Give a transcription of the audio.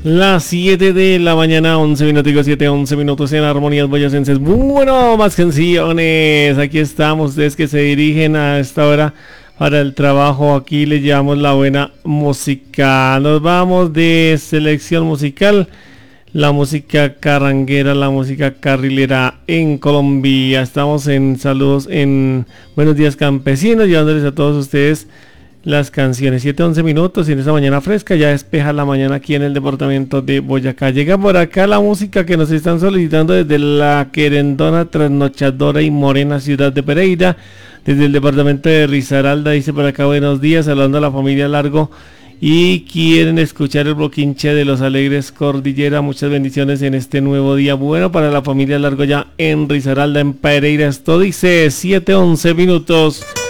Las 7 de la mañana, 11 minutos, 7, 11 minutos en Armonías Boyacenses. Bueno, más canciones. Aquí estamos, ustedes que se dirigen a esta hora para el trabajo. Aquí les llevamos la buena música. Nos vamos de selección musical. La música carranguera, la música carrilera en Colombia. Estamos en saludos en Buenos Días Campesinos, llevándoles a todos ustedes las canciones. 7:11 minutos y en esta mañana fresca ya despeja la mañana aquí en el departamento de Boyacá. Llega por acá la música que nos están solicitando desde la querendona, trasnochadora y morena ciudad de Pereira, desde el departamento de Risaralda. Dice por acá buenos días, saludando a la familia Largo y quieren escuchar el bloquinche de los Alegres Cordillera. Muchas bendiciones en este nuevo día. Bueno, para la familia Largo ya en Risaralda, en Pereira. Esto dice 7:11 minutos.